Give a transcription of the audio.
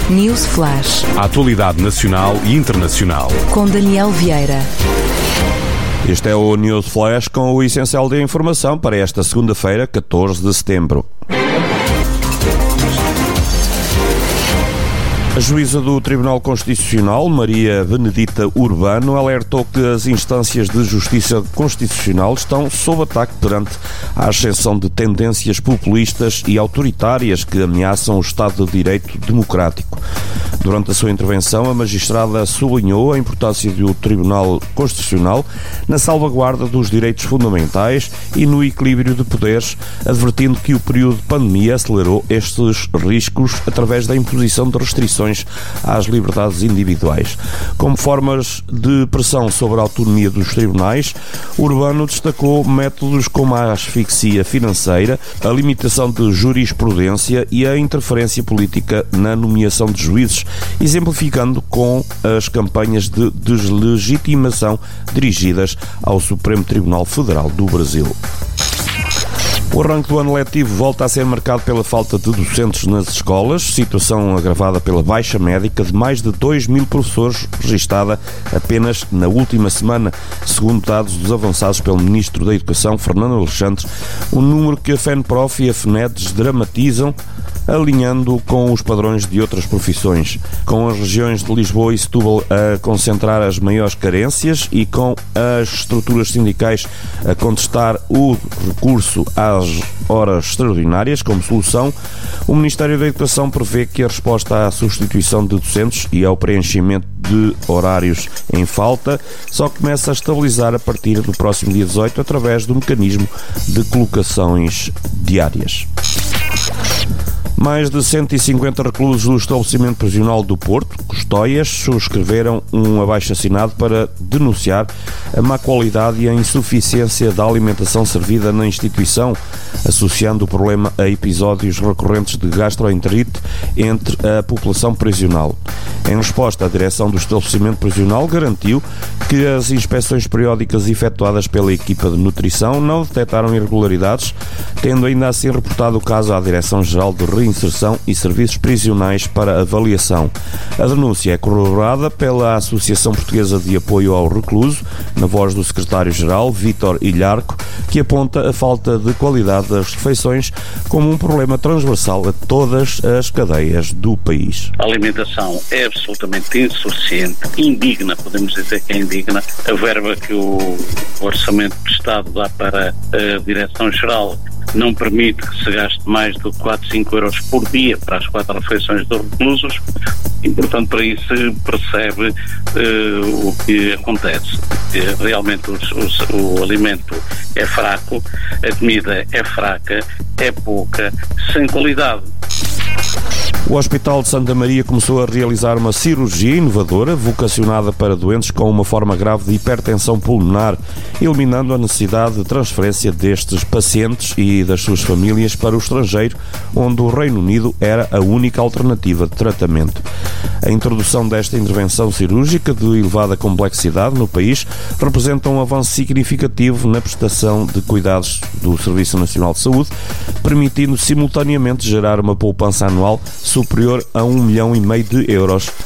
News Flash. A atualidade nacional e internacional. Com Daniel Vieira. Este é o News Flash com o essencial da informação para esta segunda-feira, 14 de setembro. A juíza do Tribunal Constitucional, Maria Benedita Urbano, alertou que as instâncias de justiça constitucional estão sob ataque perante a ascensão de tendências populistas e autoritárias que ameaçam o Estado de Direito democrático. Durante a sua intervenção, a magistrada sublinhou a importância do Tribunal Constitucional na salvaguarda dos direitos fundamentais e no equilíbrio de poderes, advertindo que o período de pandemia acelerou estes riscos através da imposição de restrições às liberdades individuais. Como formas de pressão sobre a autonomia dos tribunais, Urbano destacou métodos como a asfixia financeira, a limitação de jurisprudência e a interferência política na nomeação de juízes, exemplificando com as campanhas de deslegitimação dirigidas ao Supremo Tribunal Federal do Brasil. O arranque do ano letivo volta a ser marcado pela falta de docentes nas escolas, situação agravada pela baixa médica de mais de 2.000 professores, registada apenas na última semana, segundo dados dos avançados pelo Ministro da Educação, Fernando Alexandre, um número que a FENPROF e a FNED dramatizam, alinhando com os padrões de outras profissões, com as regiões de Lisboa e Setúbal a concentrar as maiores carências e com as estruturas sindicais a contestar o recurso às horas extraordinárias como solução, o Ministério da Educação prevê que a resposta à substituição de docentes e ao preenchimento de horários em falta só começa a estabilizar a partir do próximo dia 18 através do mecanismo de colocações diárias. Mais de 150 reclusos do estabelecimento prisional do Porto, Custóias, subscreveram um abaixo-assinado para denunciar a má qualidade e a insuficiência da alimentação servida na instituição, associando o problema a episódios recorrentes de gastroenterite entre a população prisional. Em resposta, a direção do estabelecimento prisional garantiu que as inspeções periódicas efetuadas pela equipa de nutrição não detectaram irregularidades, tendo ainda assim reportado o caso à Direção-Geral de Reinserção e Serviços Prisionais para avaliação. A denúncia é corroborada pela Associação Portuguesa de Apoio ao Recluso, na voz do secretário-geral, Vítor Ilharco, que aponta a falta de qualidade das refeições como um problema transversal a todas as cadeias do país. A alimentação é absolutamente insuficiente, indigna, podemos dizer que é indigna. A verba que o Orçamento de Estado dá para a Direção-Geral não permite que se gaste mais do que 4, 5 euros por dia para as 4 refeições dos reclusos e, portanto, para isso se percebe o que acontece. Realmente o alimento é fraco, a comida é fraca, é pouca, sem qualidade. O Hospital de Santa Maria começou a realizar uma cirurgia inovadora vocacionada para doentes com uma forma grave de hipertensão pulmonar, eliminando a necessidade de transferência destes pacientes e das suas famílias para o estrangeiro, onde o Reino Unido era a única alternativa de tratamento. A introdução desta intervenção cirúrgica de elevada complexidade no país representa um avanço significativo na prestação de cuidados do Serviço Nacional de Saúde, permitindo simultaneamente gerar uma poupança anual superior a 1,5 milhão de euros